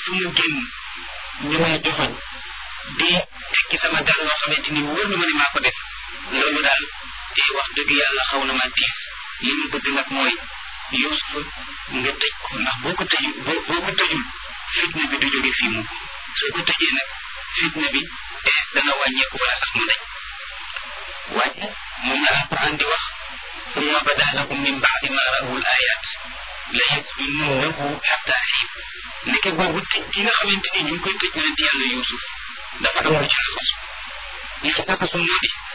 fu mu génn ñu may joxoñ di tekki sama dal loo xamante ni wóor na ma ne maa ko def loolu daal wax dëgg yàlla xaw na ma tiis li mu bëgg nag mooy Yuusuf nga tëj ko ndax boo ko tëjul fitna bi du jóge fii mukk soo ko tëjee nag fitna bi dana wàññeeku wala sax mu dañ waaye moom la alquran di wax summa bada lahum min baadi ma raawul ayat la yasjununnahu hatta xiin ndeke boobu tëj gi nga xamante ni ñu ngi koy tëj yonent yàlla Yuusuf dafa am lu ci laxasu li ci laxasu moo di